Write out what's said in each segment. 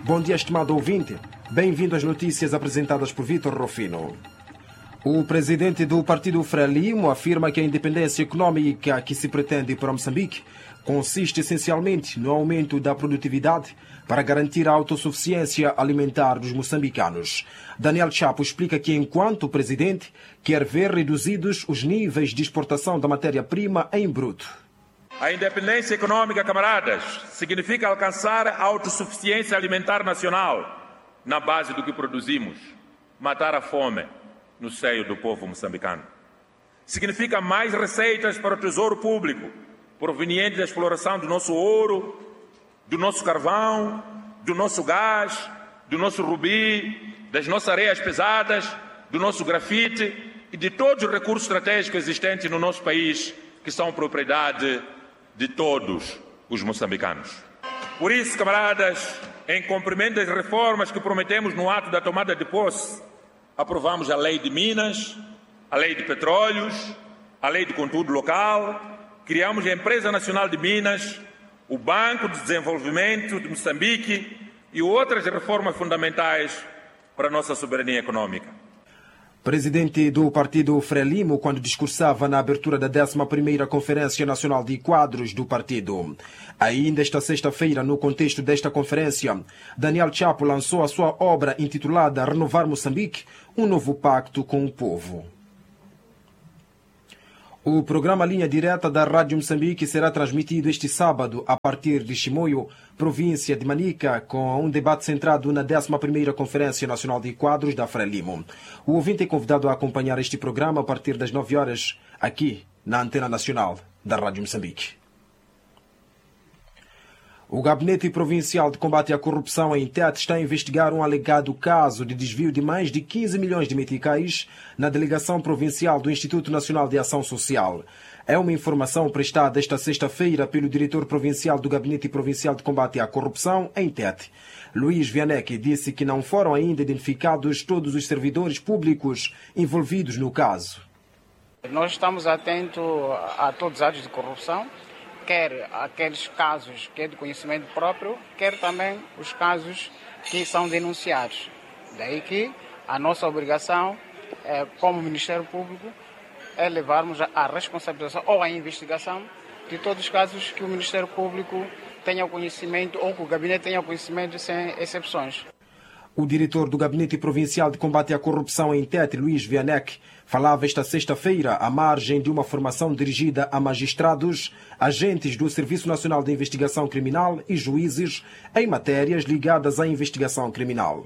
Bom dia, estimado ouvinte. Bem-vindo às notícias apresentadas por Vítor Rofino. O presidente do Partido Frelimo afirma que a independência econômica que se pretende para Moçambique consiste essencialmente no aumento da produtividade para garantir a autossuficiência alimentar dos moçambicanos. Daniel Chapo explica que, enquanto presidente, quer ver reduzidos os níveis de exportação da matéria-prima em bruto. A independência econômica, camaradas, significa alcançar a autossuficiência alimentar nacional na base do que produzimos, matar a fome no seio do povo moçambicano. Significa mais receitas para o tesouro público, proveniente da exploração do nosso ouro, do nosso carvão, do nosso gás, do nosso rubi, das nossas areias pesadas, do nosso grafite e de todos os recursos estratégicos existentes no nosso país, que são propriedade de todos os moçambicanos. Por isso, camaradas, em cumprimento das reformas que prometemos no ato da tomada de posse, aprovamos a Lei de Minas, a Lei de Petróleos, a Lei de Conteúdo Local, criamos a Empresa Nacional de Minas, o Banco de Desenvolvimento de Moçambique e outras reformas fundamentais para a nossa soberania econômica. Presidente do Partido Frelimo, quando discursava na abertura da 11ª Conferência Nacional de Quadros do partido. Ainda esta sexta-feira, no contexto desta conferência, Daniel Chapo lançou a sua obra intitulada Renovar Moçambique, um novo pacto com o povo. O programa Linha Direta da Rádio Moçambique será transmitido este sábado a partir de Chimoio, província de Manica, com um debate centrado na 11ª Conferência Nacional de Quadros da Frelimo. O ouvinte é convidado a acompanhar este programa a partir das 9 horas, aqui na Antena Nacional da Rádio Moçambique. O Gabinete Provincial de Combate à Corrupção em Tete está a investigar um alegado caso de desvio de mais de 15 milhões de meticais na Delegação Provincial do Instituto Nacional de Ação Social. É uma informação prestada esta sexta-feira pelo diretor provincial do Gabinete Provincial de Combate à Corrupção em Tete. Luís Vianec disse que não foram ainda identificados todos os servidores públicos envolvidos no caso. Nós estamos atentos a todos os atos de corrupção, quer aqueles casos que é de conhecimento próprio, quer também os casos que são denunciados. Daí que a nossa obrigação, como Ministério Público, é levarmos a responsabilização ou a investigação de todos os casos que o Ministério Público tenha conhecimento ou que o Gabinete tenha conhecimento, sem exceções. O diretor do Gabinete Provincial de Combate à Corrupção em Tete, Luís Vianec, falava esta sexta-feira à margem de uma formação dirigida a magistrados, agentes do Serviço Nacional de Investigação Criminal e juízes em matérias ligadas à investigação criminal.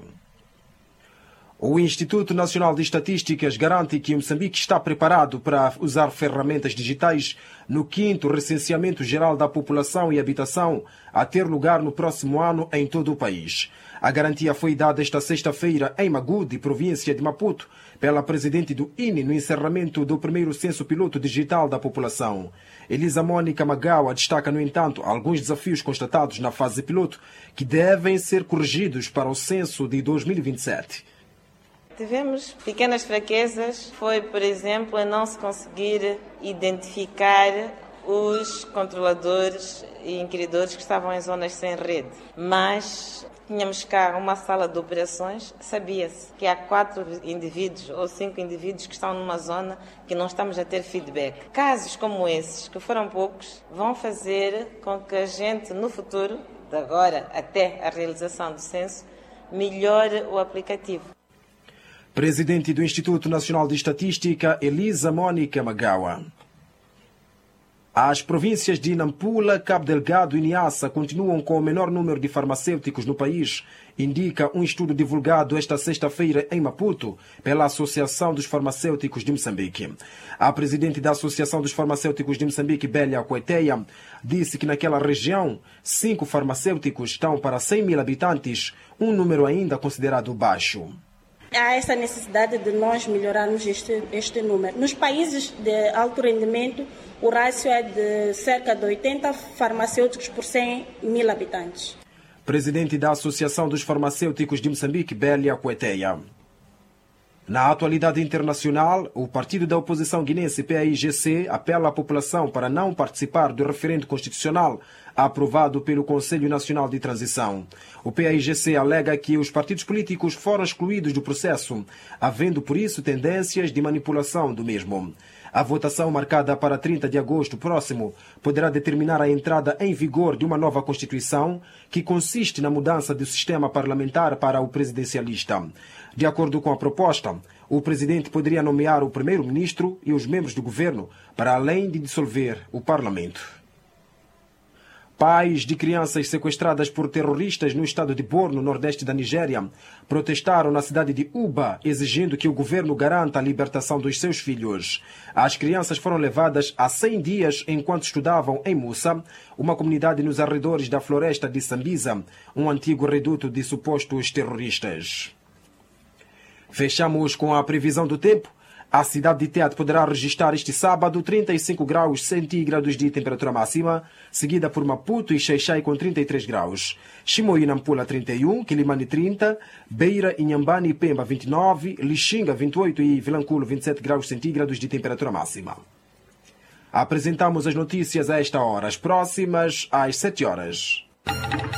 O Instituto Nacional de Estatísticas garante que Moçambique está preparado para usar ferramentas digitais no 5º Recenseamento Geral da População e Habitação, a ter lugar no próximo ano em todo o país. A garantia foi dada esta sexta-feira em Magude, província de Maputo, pela presidente do INE no encerramento do primeiro censo piloto digital da população. Elisa Mônica Magawa destaca, no entanto, alguns desafios constatados na fase piloto que devem ser corrigidos para o censo de 2027. Tivemos pequenas fraquezas, foi, por exemplo, em não se conseguir identificar os controladores e inquiridores que estavam em zonas sem rede. Mas tínhamos cá uma sala de operações, sabia-se que há 4 indivíduos ou 5 indivíduos que estão numa zona que não estamos a ter feedback. Casos como esses, que foram poucos, vão fazer com que a gente, no futuro, de agora até a realização do censo, melhore o aplicativo. Presidente do Instituto Nacional de Estatística, Elisa Mônica Magawa. As províncias de Nampula, Cabo Delgado e Niassa continuam com o menor número de farmacêuticos no país, indica um estudo divulgado esta sexta-feira em Maputo pela Associação dos Farmacêuticos de Moçambique. A presidente da Associação dos Farmacêuticos de Moçambique, Bélia Coeteia, disse que naquela região 5 farmacêuticos estão para 100 mil habitantes, um número ainda considerado baixo. Há essa necessidade de nós melhorarmos este número. Nos países de alto rendimento, o rácio é de cerca de 80 farmacêuticos por 100 mil habitantes. Presidente da Associação dos Farmacêuticos de Moçambique, Bélia Coeteia. Na atualidade internacional, o partido da oposição guinense PAIGC apela à população para não participar do referendo constitucional aprovado pelo Conselho Nacional de Transição. O PAIGC alega que os partidos políticos foram excluídos do processo, havendo por isso tendências de manipulação do mesmo. A votação marcada para 30 de agosto próximo poderá determinar a entrada em vigor de uma nova Constituição que consiste na mudança do sistema parlamentar para o presidencialista. De acordo com a proposta, o presidente poderia nomear o primeiro-ministro e os membros do governo, para além de dissolver o parlamento. Pais de crianças sequestradas por terroristas no estado de Borno, nordeste da Nigéria, protestaram na cidade de Uba, exigindo que o governo garanta a libertação dos seus filhos. As crianças foram levadas há 100 dias enquanto estudavam em Musa, uma comunidade nos arredores da floresta de Sambisa, um antigo reduto de supostos terroristas. Fechamos com a previsão do tempo. A cidade de Tete poderá registrar este sábado 35 graus centígrados de temperatura máxima, seguida por Maputo e Xai-Xai com 33 graus. Chimoio e Nampula 31, Quilimane 30, Beira, Inhambane e Pemba 29, Lixinga 28 e Vilanculo 27 graus centígrados de temperatura máxima. Apresentamos as notícias a esta hora, as próximas às 7 horas.